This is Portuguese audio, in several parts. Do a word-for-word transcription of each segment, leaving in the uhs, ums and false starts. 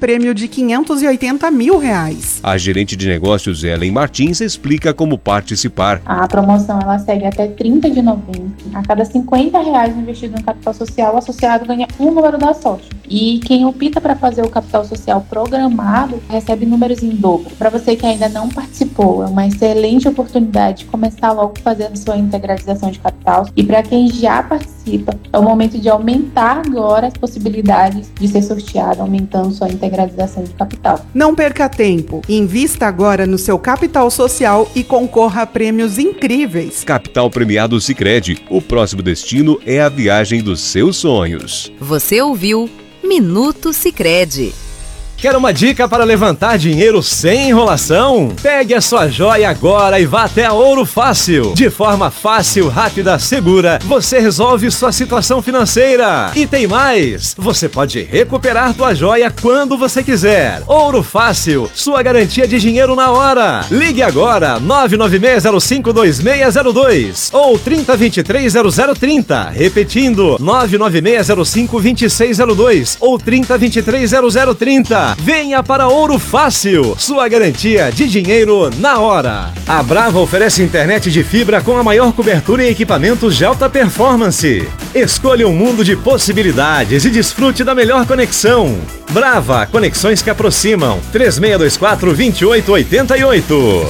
prêmio de quinhentos e oitenta mil reais. A gerente de negócios Ellen Martins explica como participar. A promoção ela segue até trinta de novembro. A cada cinquenta reais investido no capital social, o associado ganha um número da sorte. E quem opta para fazer o capital social programado recebe números em dobro. Para você que ainda não participou, é uma excelente oportunidade de começar logo fazendo sua integralização de capital. E para quem já participa, é o momento de aumentar agora as possibilidades de ser sorteado, aumentando sua integralização de capital. Não perca tempo. Invista agora no seu capital social e concorra a prêmios incríveis. Capital Premiado Sicredi. O próximo destino é a viagem dos seus sonhos. Você ouviu Minuto Sicredi. Quer uma dica para levantar dinheiro sem enrolação? Pegue a sua joia agora e vá até a Ouro Fácil. De forma fácil, rápida, segura, você resolve sua situação financeira. E tem mais! Você pode recuperar sua joia quando você quiser. Ouro Fácil, sua garantia de dinheiro na hora. Ligue agora, nove nove seis zero cinco dois seis zero dois ou trinta, vinte e três, zero zero trinta. Repetindo, nove nove seis zero cinco dois seis zero dois ou trinta, vinte e três, zero zero trinta. Venha para Ouro Fácil, sua garantia de dinheiro na hora. A Brava oferece internet de fibra com a maior cobertura e equipamentos de alta performance. Escolha um mundo de possibilidades e desfrute da melhor conexão. Brava, conexões que aproximam. três seis dois quatro, dois oito oito oito.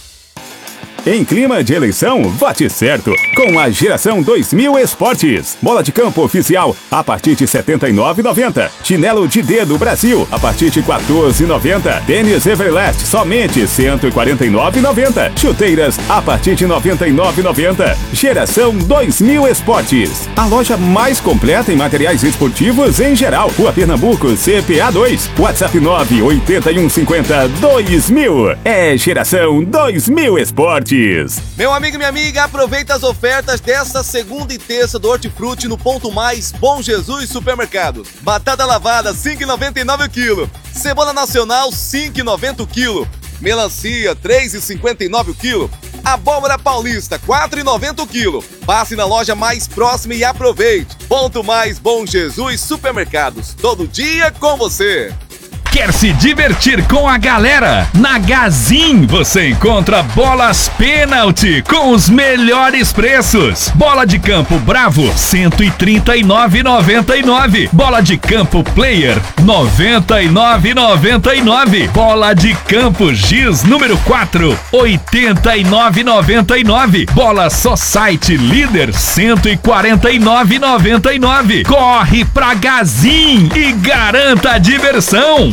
Em clima de eleição, vote certo com a Geração dois mil Esportes. Bola de campo oficial a partir de setenta e nove reais e noventa centavos. Chinelo de dedo Brasil a partir de quatorze reais e noventa centavos. Tênis Everlast somente cento e quarenta e nove reais e noventa centavos. Chuteiras a partir de noventa e nove reais e noventa centavos. Geração dois mil Esportes. A loja mais completa em materiais esportivos em geral. Rua Pernambuco, C P A dois. WhatsApp nove oito um cinco zero dois mil. É Geração dois mil Esportes. Meu amigo e minha amiga, aproveita as ofertas desta segunda e terça do Hortifruti no Ponto Mais Bom Jesus Supermercado. Batata lavada cinco reais e noventa e nove centavos o quilo. Cebola nacional cinco reais e noventa centavos o quilo. Melancia três reais e cinquenta e nove centavos o quilo. Abóbora paulista quatro reais e noventa centavos o quilo. Passe na loja mais próxima e aproveite. Ponto Mais Bom Jesus Supermercados. Todo dia com você. Quer se divertir com a galera? Na Gazin você encontra bolas pênalti com os melhores preços. Bola de campo Bravo cento e trinta e nove reais e noventa e nove centavos. Bola de campo Player noventa e nove reais e noventa e nove centavos. Bola de campo Giz número quatro oitenta e nove reais e noventa e nove centavos. Bola Society Líder cento e quarenta e nove reais e noventa e nove centavos. Corre pra Gazin e garanta a diversão.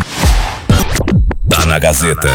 Tá na Gazeta.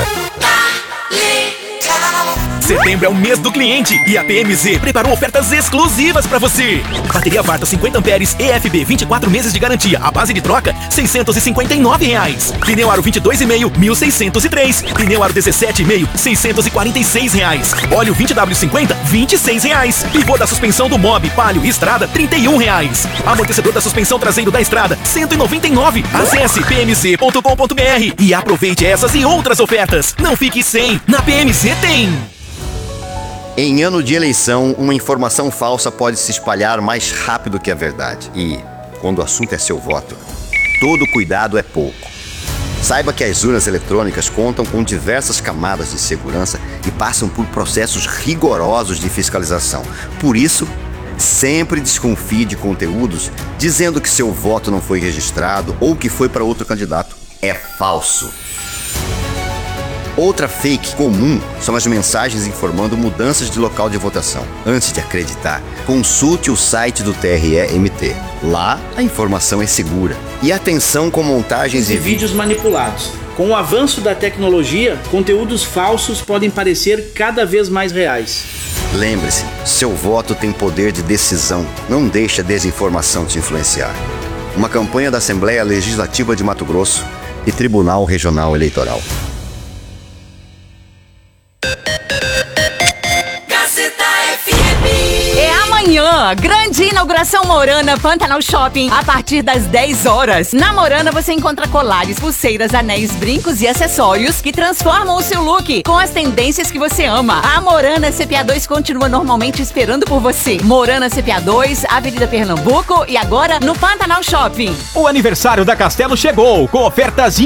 Setembro é o mês do cliente e a P M Z preparou ofertas exclusivas pra você. Bateria Varta cinquenta amperes E F B vinte e quatro meses de garantia. A base de troca seiscentos e cinquenta e nove reais. Pneu Aro vinte e dois e meio, mil seiscentos e três. Pneu Aro dezessete e meio, seiscentos e quarenta e seis reais. Óleo vinte W cinquenta, vinte e seis reais. Pivô da suspensão do Mob, Palio e Estrada, trinta e um reais. Amortecedor da suspensão traseiro da Estrada, cento e noventa e nove. Acesse p m c ponto com ponto b r e aproveite essas e outras ofertas. Não fique sem. Na P M C tem. Em ano de eleição, uma informação falsa pode se espalhar mais rápido que a verdade. E, quando o assunto é seu voto, todo cuidado é pouco. Saiba que as urnas eletrônicas contam com diversas camadas de segurança e passam por processos rigorosos de fiscalização. Por isso, sempre desconfie de conteúdos dizendo que seu voto não foi registrado ou que foi para outro candidato. É falso. Outra fake comum são as mensagens informando mudanças de local de votação. Antes de acreditar, consulte o site do T R E M T. Lá, a informação é segura. E atenção com montagens e e vídeos manipulados. Com o avanço da tecnologia, conteúdos falsos podem parecer cada vez mais reais. Lembre-se, seu voto tem poder de decisão. Não deixe a desinformação te influenciar. Uma campanha da Assembleia Legislativa de Mato Grosso e Tribunal Regional Eleitoral. Amanhã, grande inauguração Morana Pantanal Shopping, a partir das dez horas. Na Morana você encontra colares, pulseiras, anéis, brincos e acessórios que transformam o seu look com as tendências que você ama. A Morana C P A dois continua normalmente esperando por você. Morana C P A dois, Avenida Pernambuco e agora no Pantanal Shopping. O aniversário da Castelo chegou com ofertas